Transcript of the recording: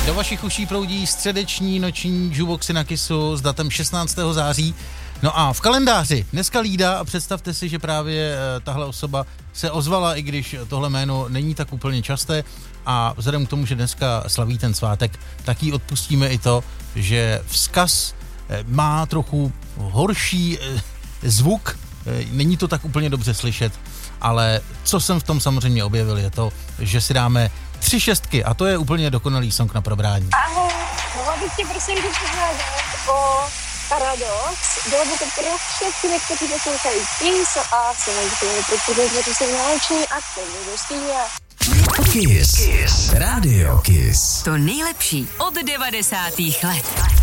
Do vašich uší proudí středeční noční jukeboxy na Kissu s datem 16. září. No a v kalendáři dneska lídá a představte si, že právě tahle osoba se ozvala, i když tohle jméno není tak úplně časté a vzhledem k tomu, že dneska slaví ten svátek, tak jí odpustíme i to, že vzkaz má trochu horší zvuk, není to tak úplně dobře slyšet, ale co jsem v tom samozřejmě objevil je to, že si dáme 3 šestky a to je úplně dokonalý song na probrání. Ahoj, mohla bych tě prosím požádat o Paradox. Bylo by to pro všechny, kteří poslouchají Kiss a samozřejmě protože jsem náročný a který do studia. Kiss. Radio Kiss. To nejlepší od 90. let.